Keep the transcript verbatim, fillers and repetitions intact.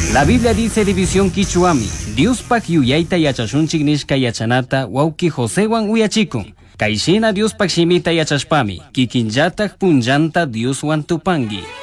La Biblia dice división quichuami, Diospak yuyaita yachashunchik nishka yachanata wauki Josewan uyachikun. Kaishina Diospak shimita yachashpami, kikinllatak punllanta Dioswan tupangi.